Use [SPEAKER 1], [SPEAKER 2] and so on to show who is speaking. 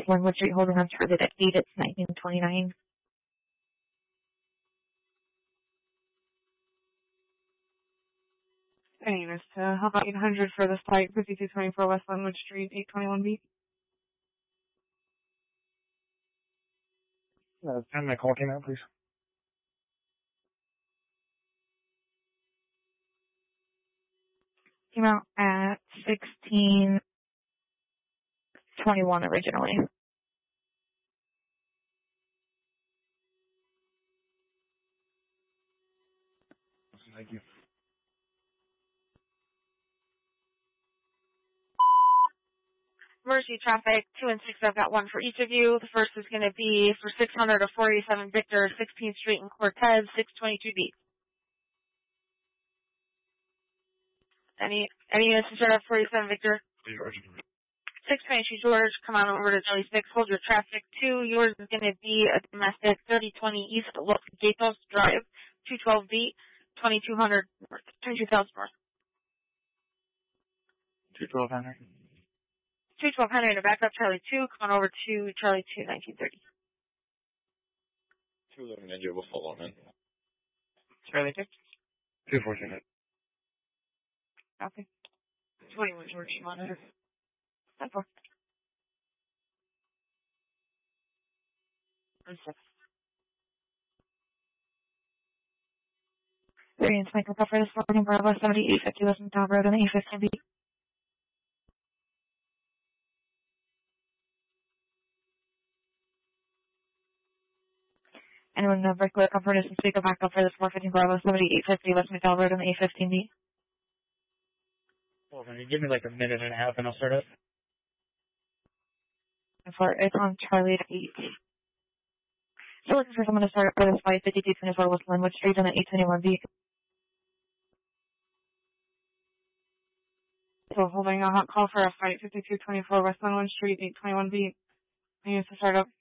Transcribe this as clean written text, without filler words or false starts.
[SPEAKER 1] Linwood Street, holding on target at 8, it's 1929.
[SPEAKER 2] Anyways, how about 800 for the flight 5224 West Linwood Street, 821B?
[SPEAKER 3] 10, my call came out, please.
[SPEAKER 1] Came out at 16:21 originally.
[SPEAKER 3] Thank you.
[SPEAKER 2] Emergency traffic, 2 and 6, I've got one for each of you. The first is going to be for 600 to 487 Victor, 16th Street in Cortez, 622B. Any units to start up 47 Victor? 622 George, come on over to Jelly 6, hold your traffic. 2, yours is going to be a domestic 3020 East Gatos Drive, 212B, 2200 North, 22,000 North.
[SPEAKER 3] 21200.
[SPEAKER 2] 2200 to back up Charlie 2, come on over to Charlie 2, 1930.
[SPEAKER 4] 211 India will follow in.
[SPEAKER 2] Charlie 2.
[SPEAKER 3] 214.
[SPEAKER 2] Copy. 21 George, monitor. 10-4. 36.
[SPEAKER 1] Variance Michael Puffer, this morning, Bravo 7850 West Town Road on the A15B. Anyone in regular comfort is to speak of backup for this 415 Bravo 7850 West McDowell Road on the A15B.
[SPEAKER 3] Well, can you give me like a minute and a half and I'll start up?
[SPEAKER 1] It's on Charlie at 8. Still looking for someone to start up for this flight 5224 West Linwood Street on the 821B.
[SPEAKER 2] So holding a hot call for a flight 5224 West Linwood Street, 821B. Units to start up.